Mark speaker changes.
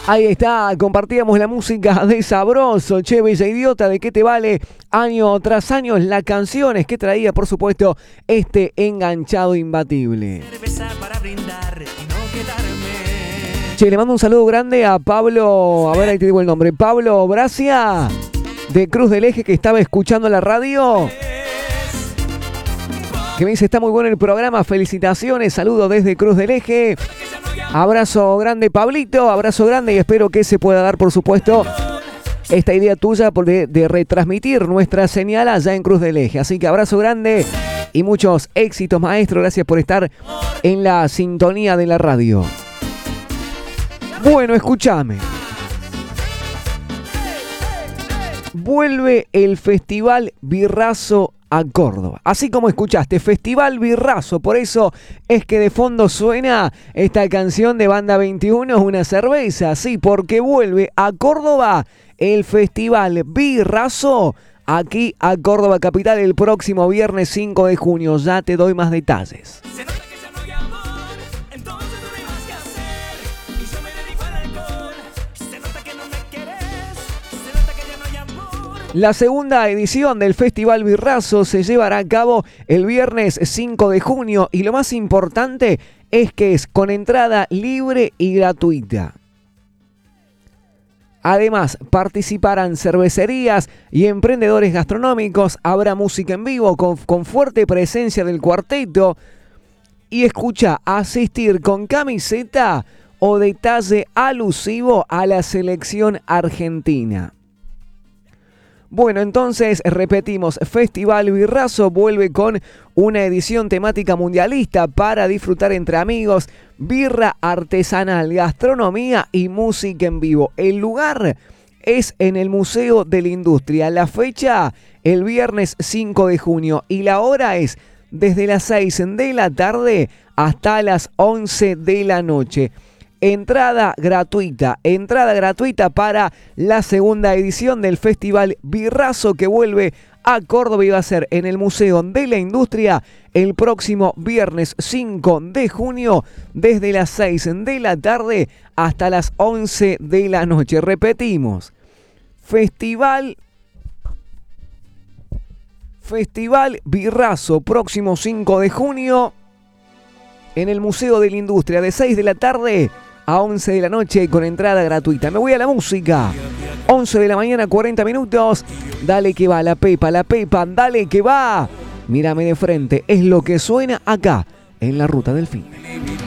Speaker 1: Ahí está, compartíamos la música de Sabroso, che, bella idiota, ¿de qué te vale? Año tras año las canciones que traía, por supuesto, este enganchado imbatible. Che, le mando un saludo grande a Pablo, a ver, ahí te digo el nombre, Pablo Bracia, de Cruz del Eje, que estaba escuchando la radio. Que me dice, está muy bueno el programa, felicitaciones, saludo desde Cruz del Eje. Abrazo grande, Pablito, abrazo grande y espero que se pueda dar, por supuesto, esta idea tuya de retransmitir nuestra señal allá en Cruz del Eje. Así que abrazo grande y muchos éxitos, maestro. Gracias por estar en la sintonía de la radio. Bueno, escúchame. Vuelve el Festival Birrazo a Córdoba. Así como escuchaste, Festival Birrazo. Por eso es que de fondo suena esta canción de Banda 21, Una cerveza. Sí, porque vuelve a Córdoba el Festival Birrazo aquí a Córdoba capital el próximo viernes 5 de junio. Ya te doy más detalles. La segunda edición del Festival Birrazo se llevará a cabo el viernes 5 de junio y lo más importante es que es con entrada libre y gratuita. Además, participarán cervecerías y emprendedores gastronómicos, habrá música en vivo con fuerte presencia del cuarteto y escucha, asistir con camiseta o detalle alusivo a la selección argentina. Bueno, entonces repetimos, Festival Birrazo vuelve con una edición temática mundialista para disfrutar entre amigos, birra artesanal, gastronomía y música en vivo. El lugar es en el Museo de la Industria. La fecha, el viernes 5 de junio y la hora es desde las 6 de la tarde hasta las 11 de la noche. Entrada gratuita para la segunda edición del Festival Birrazo que vuelve a Córdoba y va a ser en el Museo de la Industria el próximo viernes 5 de junio desde las 6 de la tarde hasta las 11 de la noche. Repetimos, Festival Birrazo, próximo 5 de junio en el Museo de la Industria de 6 de la tarde a 11 de la noche con entrada gratuita. Me voy a la música. 11 de la mañana, 40 minutos. Dale que va, la Pepa, dale que va. Mírame de frente, es lo que suena acá en la Ruta del Fin.